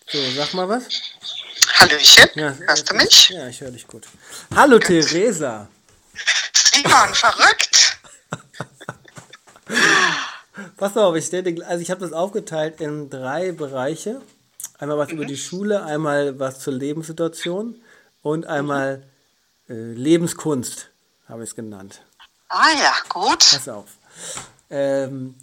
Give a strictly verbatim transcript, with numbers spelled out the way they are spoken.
So, sag mal was. Hallöchen, Ja, hörst du jetzt, mich? ja, ich höre dich gut. Hallo Theresa. Simon, verrückt? Pass auf, ich stelle, also ich habe das aufgeteilt in drei Bereiche. Einmal was über Mhm, die Schule, einmal was zur Lebenssituation und mhm. einmal äh, Lebenskunst, habe ich es genannt. Ah ja, gut. Pass auf. Ähm,